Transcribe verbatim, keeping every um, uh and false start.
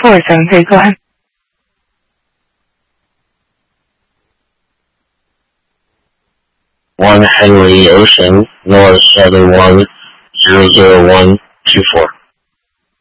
four seven three, go ahead. one Henry Ocean, North seven one zero zero one two four.